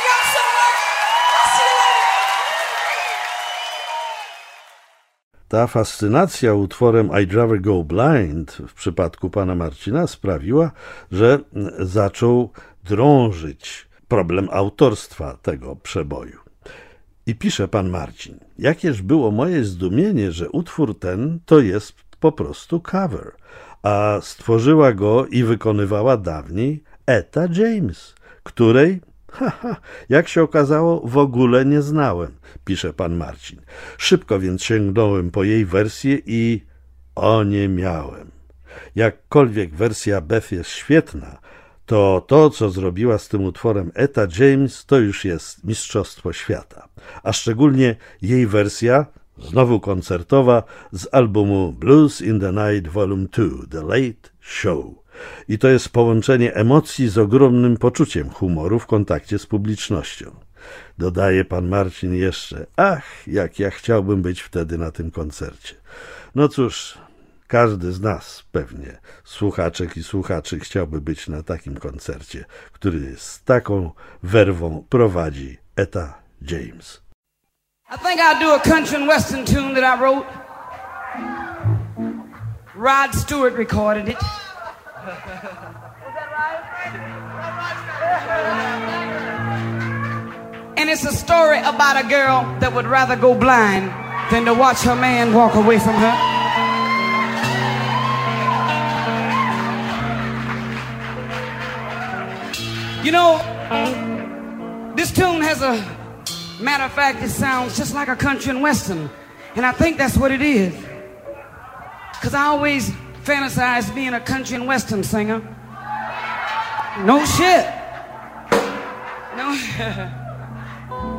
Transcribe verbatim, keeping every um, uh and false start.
y'all so much. I'll see you later. Ta fascynacja utworem I'd Rather Go Blind w przypadku pana Marcina sprawiła, że zaczął drążyć problem autorstwa tego przeboju. I pisze pan Marcin: jakież było moje zdumienie, że utwór ten to jest po prostu cover, a stworzyła go i wykonywała dawniej Etta James, której, haha, jak się okazało, w ogóle nie znałem, pisze pan Marcin. Szybko więc sięgnąłem po jej wersję i oniemiałem. Jakkolwiek wersja Beth jest świetna, to to, co zrobiła z tym utworem Etta James, to już jest mistrzostwo świata. A szczególnie jej wersja, znowu koncertowa, z albumu Blues in the Night Volume two, The Late Show. I to jest połączenie emocji z ogromnym poczuciem humoru w kontakcie z publicznością. Dodaje pan Marcin jeszcze: ach, jak ja chciałbym być wtedy na tym koncercie. No cóż, każdy z nas pewnie, słuchaczek i słuchaczy, chciałby być na takim koncercie, który z taką werwą prowadzi Etta James. I think I'll do a country and western tune that I wrote. Rod Stewart recorded it. Was that right? And it's a story about a girl that would rather go blind than to watch her man walk away from her. You know, this tune has a, matter of fact, it sounds just like a country and western. And I think that's what it is. Because I always fantasized being a country and western singer. No shit. No.